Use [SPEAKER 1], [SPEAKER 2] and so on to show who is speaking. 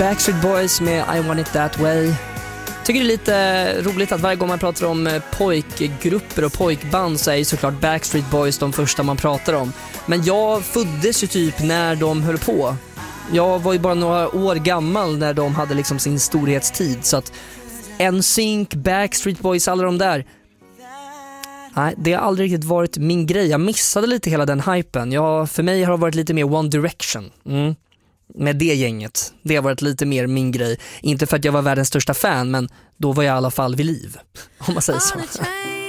[SPEAKER 1] Backstreet Boys med I Want It That Way. Tycker det är lite roligt att varje gång man pratar om pojkgrupper och pojkband så är ju såklart Backstreet Boys de första man pratar om. Men jag föddes ju typ när de höll på. Jag var ju bara några år gammal när de hade liksom sin storhetstid. Så att NSYNC, Backstreet Boys, alla de där. Nej, det har aldrig riktigt varit min grej. Jag missade lite hela den hypen. För mig har det varit lite mer One Direction. Med det gänget. Det har varit lite mer min grej. Inte för att jag var världens största fan, men då var jag i alla fall vid liv. Om man säger så.